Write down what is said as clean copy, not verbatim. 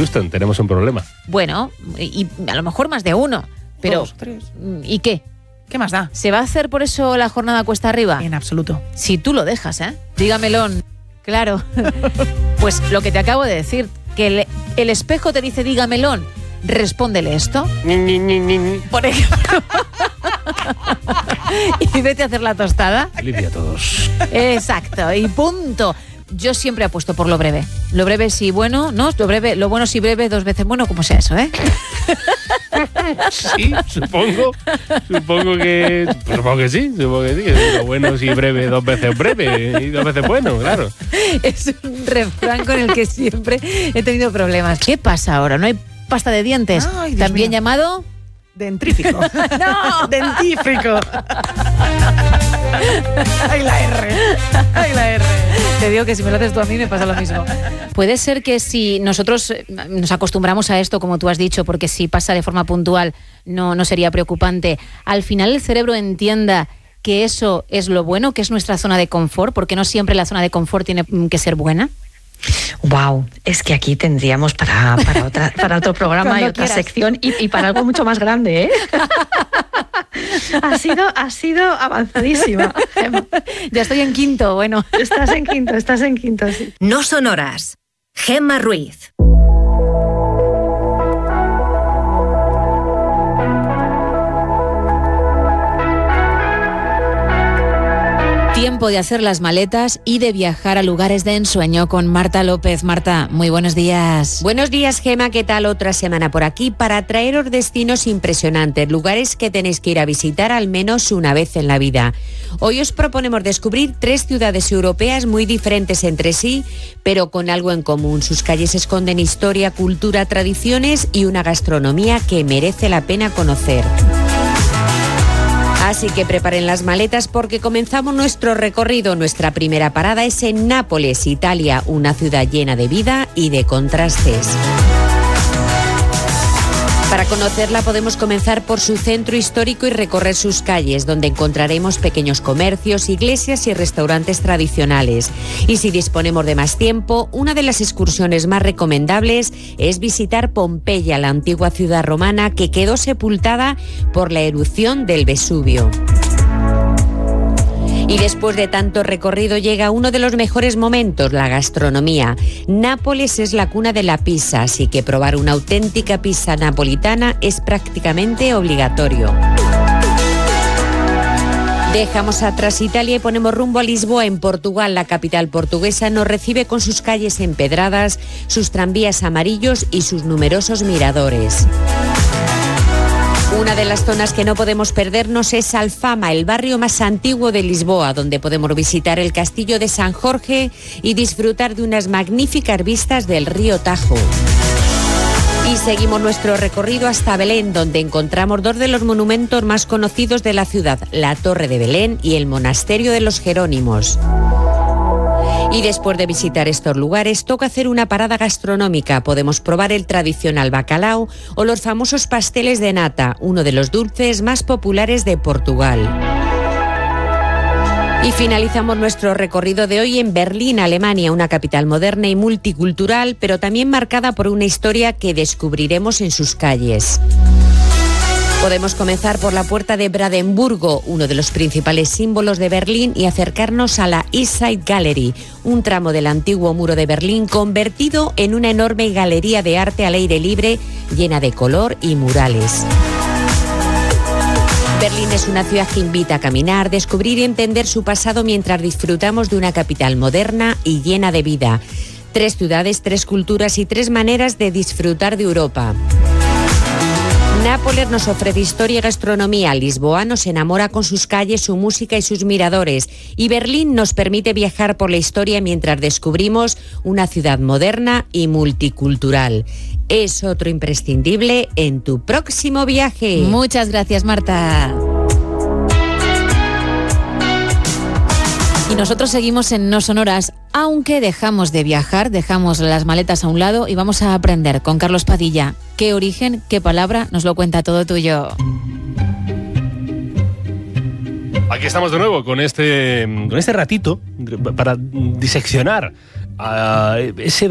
Houston, tenemos un problema. Bueno, y a lo mejor más de uno, pero... 2, 3. ¿Y qué? ¿Qué más da? ¿Se va a hacer por eso la jornada cuesta arriba? En absoluto. Si tú lo dejas, ¿eh? Dígamelón. Claro. Pues lo que te acabo de decir, que el espejo te dice dígamelón, respóndele esto. Por ejemplo. Y vete a hacer la tostada. Lidia a todos. Exacto, y punto. Yo siempre apuesto por lo breve. Lo breve sí bueno, ¿no? Lo bueno sí breve, 2 veces bueno, como sea eso, ¿eh? Sí, supongo que sí. Que lo bueno sí breve, 2 veces breve y 2 veces bueno, claro. Es un refrán con el que siempre he tenido problemas. ¿Qué pasa ahora? ¿No hay pasta de dientes? Ay, Dios ¿También mío. llamado? Dentrífico. ¡No! Dentífrico. Ay, la R. Ay, la R. Te digo que si me lo haces tú a mí me pasa lo mismo. Puede ser que si nosotros nos acostumbramos a esto, como tú has dicho, porque si pasa de forma puntual no sería preocupante, al final el cerebro entienda que eso es lo bueno, que es nuestra zona de confort, porque no siempre la zona de confort tiene que ser buena. Wow, es que aquí tendríamos para otro programa Cuando y otra quieras. sección y para algo mucho más grande, ¿eh? Ha sido avanzadísima. Ya estoy en quinto, bueno. Estás en quinto, sí. No son horas. Gemma Ruiz. Tiempo de hacer las maletas y de viajar a lugares de ensueño con Marta López. Marta, muy buenos días. Buenos días, Gema, ¿qué tal? Otra semana por aquí para traeros destinos impresionantes, lugares que tenéis que ir a visitar al menos una vez en la vida. Hoy os proponemos descubrir 3 ciudades europeas muy diferentes entre sí, pero con algo en común. Sus calles esconden historia, cultura, tradiciones y una gastronomía que merece la pena conocer. Así que preparen las maletas porque comenzamos nuestro recorrido. Nuestra primera parada es en Nápoles, Italia, una ciudad llena de vida y de contrastes. Para conocerla podemos comenzar por su centro histórico y recorrer sus calles, donde encontraremos pequeños comercios, iglesias y restaurantes tradicionales. Y si disponemos de más tiempo, una de las excursiones más recomendables es visitar Pompeya, la antigua ciudad romana que quedó sepultada por la erupción del Vesubio. Y después de tanto recorrido llega uno de los mejores momentos, la gastronomía. Nápoles es la cuna de la pizza, así que probar una auténtica pizza napolitana es prácticamente obligatorio. Dejamos atrás Italia y ponemos rumbo a Lisboa, en Portugal. La capital portuguesa nos recibe con sus calles empedradas, sus tranvías amarillos y sus numerosos miradores. Una de las zonas que no podemos perdernos es Alfama, el barrio más antiguo de Lisboa, donde podemos visitar el castillo de San Jorge y disfrutar de unas magníficas vistas del río Tajo. Y seguimos nuestro recorrido hasta Belén, donde encontramos 2 de los monumentos más conocidos de la ciudad, la Torre de Belén y el Monasterio de los Jerónimos. Y después de visitar estos lugares, toca hacer una parada gastronómica. Podemos probar el tradicional bacalao o los famosos pasteles de nata, uno de los dulces más populares de Portugal. Y finalizamos nuestro recorrido de hoy en Berlín, Alemania, una capital moderna y multicultural, pero también marcada por una historia que descubriremos en sus calles. Podemos comenzar por la Puerta de Brandenburgo, uno de los principales símbolos de Berlín, y acercarnos a la East Side Gallery, un tramo del antiguo muro de Berlín convertido en una enorme galería de arte al aire libre llena de color y murales. Berlín es una ciudad que invita a caminar, descubrir y entender su pasado mientras disfrutamos de una capital moderna y llena de vida. 3 ciudades, 3 culturas y 3 maneras de disfrutar de Europa. Nápoles nos ofrece historia y gastronomía, Lisboa nos enamora con sus calles, su música y sus miradores, y Berlín nos permite viajar por la historia mientras descubrimos una ciudad moderna y multicultural. Es otro imprescindible en tu próximo viaje. Muchas gracias, Marta. Y nosotros seguimos en No Son Horas, aunque dejamos de viajar, dejamos las maletas a un lado y vamos a aprender con Carlos Padilla. ¿Qué origen, qué palabra? Nos lo cuenta todo tuyo. Aquí estamos de nuevo con este ratito para diseccionar ese